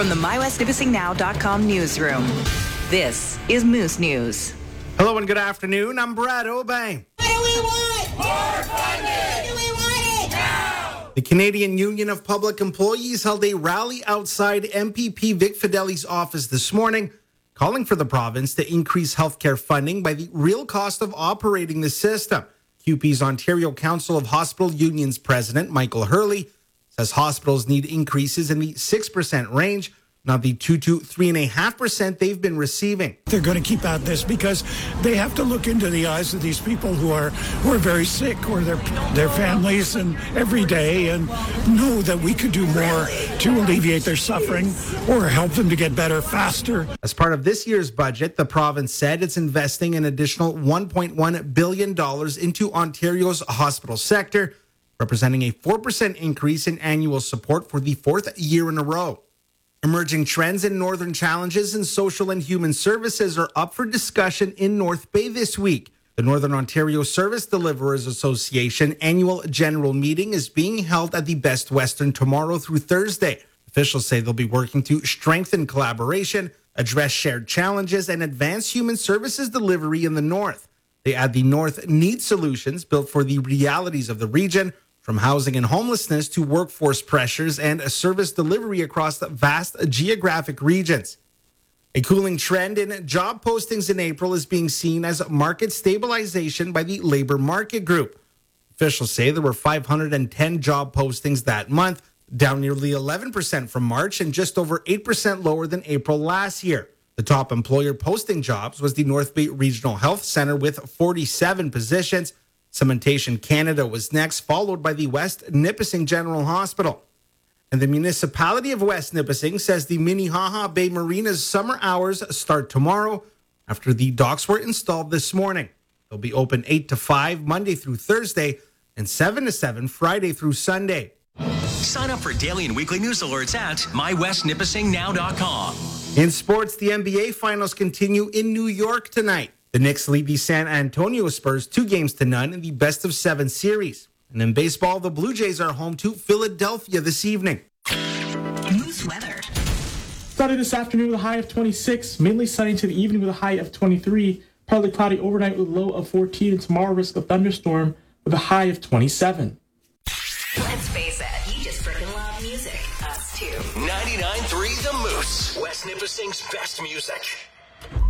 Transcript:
From the MyWestNipissingNow.com newsroom, this is Moose News. Hello and good afternoon. I'm Brad Obey. What do we want? More funding! Do we want it? Now! The Canadian Union of Public Employees held a rally outside MPP Vic Fideli's office this morning, calling for the province to increase healthcare funding by the real cost of operating the system. QP's Ontario Council of Hospital Unions president, Michael Hurley, says hospitals need increases in the 6% range, not the 2 to 3.5% they've been receiving. They're going to keep at this because they have to look into the eyes of these people who are very sick, or their families, and every day, and know that we could do more to alleviate their suffering or help them to get better faster. As part of this year's budget, the province said it's investing an additional $1.1 billion into Ontario's hospital sector, representing a 4% increase in annual support for the fourth year in a row. Emerging trends and northern challenges in social and human services are up for discussion in North Bay this week. The Northern Ontario Service Deliverers Association annual general meeting is being held at the Best Western tomorrow through Thursday. Officials say they'll be working to strengthen collaboration, address shared challenges, and advance human services delivery in the North. They add the North needs solutions built for the realities of the region, from housing and homelessness to workforce pressures and service delivery across the vast geographic regions. A cooling trend in job postings in April is being seen as market stabilization by the Labor Market Group. Officials say there were 510 job postings that month, down nearly 11% from March and just over 8% lower than April last year. The top employer posting jobs was the North Bay Regional Health Centre with 47 positions. Cementation Canada was next, followed by the West Nipissing General Hospital. And the municipality of West Nipissing says the Minnehaha Bay Marina's summer hours start tomorrow after the docks were installed this morning. They'll be open 8 to 5 Monday through Thursday and 7 to 7 Friday through Sunday. Sign up for daily and weekly news alerts at MyWestNipissingNow.com. In sports, the NBA Finals continue in New York tonight. The Knicks lead the San Antonio Spurs 2-0 in the best-of-7 series. And in baseball, the Blue Jays are home to Philadelphia this evening. Moose weather. Sunny this afternoon with a high of 26, mainly sunny to the evening with a high of 23, partly cloudy overnight with a low of 14, and tomorrow risk of thunderstorm with a high of 27. Let's face it, you just freaking love music. Us too. 99.3 The Moose, West Nipissing's best music.